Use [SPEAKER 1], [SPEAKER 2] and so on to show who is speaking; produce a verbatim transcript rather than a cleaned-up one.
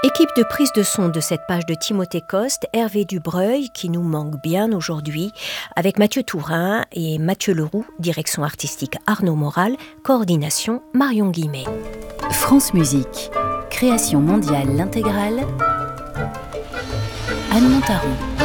[SPEAKER 1] Équipe de prise de son de cette page de Timothée Coste, Hervé Dubreuil, qui nous manque bien aujourd'hui, avec Mathieu Tourin et Mathieu Leroux, direction artistique Arnaud Moral, coordination Marion Guimet.
[SPEAKER 2] France Musique, création mondiale l'intégrale, Anne Montaron.